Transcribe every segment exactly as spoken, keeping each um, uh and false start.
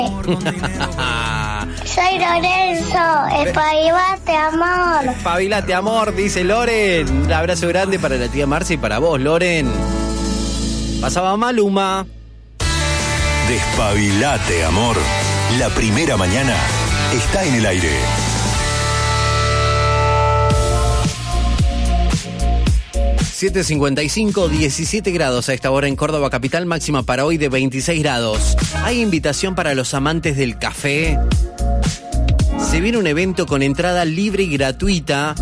Soy Lorenzo, espabilate, amor. Espabilate, amor, dice Loren. Un abrazo grande para la tía Marcia y para vos, Loren. Pasaba Maluma. Despabilate, amor. La primera mañana está en el aire. siete cincuenta y cinco, diecisiete grados a esta hora en Córdoba capital, máxima para hoy de veintiséis grados. Hay invitación para los amantes del café. Se viene un evento con entrada libre y gratuita.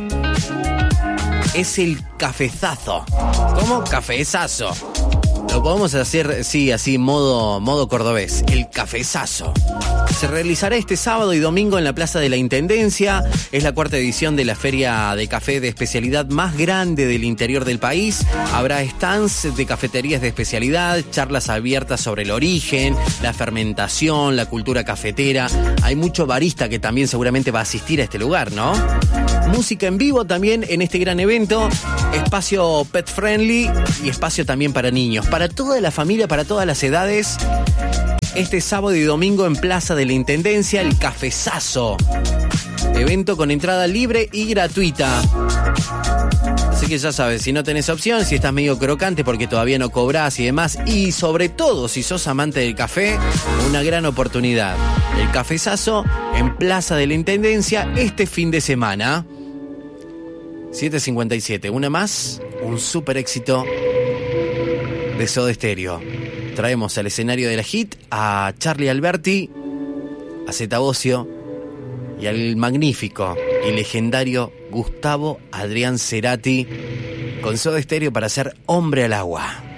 Es el cafezazo. ¿Cómo? Cafezazo. Lo podemos hacer, sí, así, modo, modo cordobés. El cafezazo. Se realizará este sábado y domingo en la Plaza de la Intendencia. Es la cuarta edición de la feria de café de especialidad más grande del interior del país. Habrá stands de cafeterías de especialidad, charlas abiertas sobre el origen, la fermentación, la cultura cafetera. Hay mucho barista que también seguramente va a asistir a este lugar, ¿no? Música en vivo también en este gran evento. Espacio pet friendly y espacio también para niños. Para toda la familia, para todas las edades. Este sábado y domingo en Plaza de la Intendencia, el Cafezazo. Evento con entrada libre y gratuita. Así que ya sabes, si no tenés opción, si estás medio crocante porque todavía no cobrás y demás, y sobre todo si sos amante del café, una gran oportunidad. El Cafezazo en Plaza de la Intendencia este fin de semana. siete cincuenta y siete, una más, un súper éxito de Soda Stereo. Traemos al escenario de la hit a Charlie Alberti, a Zeta Bosio y al magnífico y legendario Gustavo Adrián Cerati con Soda Stereo para hacer Hombre al Agua.